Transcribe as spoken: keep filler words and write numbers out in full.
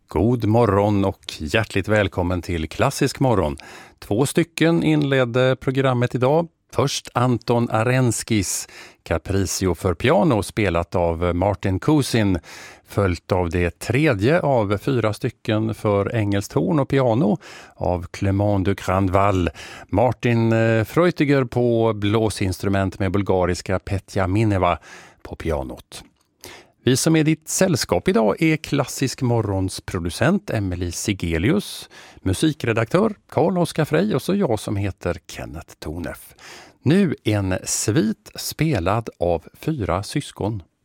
God morgon och hjärtligt välkommen till Klassisk morgon. Två stycken inledde programmet idag. Först Anton Arenskis Capriccio för piano spelat av Martin Cousin, följt av det tredje av fyra stycken för engelskt horn och piano av Clément de Grandval. Martin Freudiger på blåsinstrument med bulgariska Petja Mineva på pianot. Vi som är ditt sällskap idag är Klassisk morgons producent Emily Sigelius, musikredaktör Carl-Oskar Frey och så jag som heter Kenneth Tonef. Nu en svit spelad av fyra syskon.